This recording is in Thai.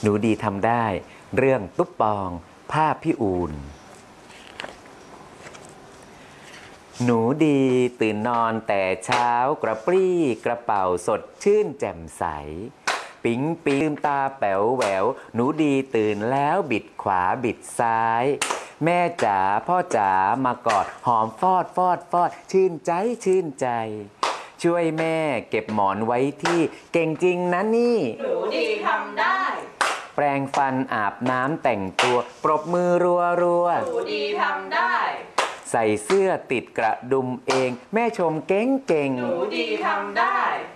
หนูดีทำได้เรื่องตุ๊บปองภาพพี่อูนหนูดีตื่นนอนแต่เช้ากระปรี้กระเป๋าสดชื่นแจ่มใสปิ๊งปิ๊งตาแป๋วแหววหนูดีตื่นแล้วบิดขวาบิดซ้ายแม่จ๋าพ่อจ๋ามากอดหอมฟอดฟอดฟอดชื่นใจชื่นใจช่วยแม่เก็บหมอนไว้ที่เก่งจริงนะนี่หนูดีทำได้แปรงฟันอาบน้ำแต่งตัวปรบมือรัวรัวหนูดีทำได้ใส่เสื้อติดกระดุมเองแม่ชมเก่งเก่งหนูดีทำได้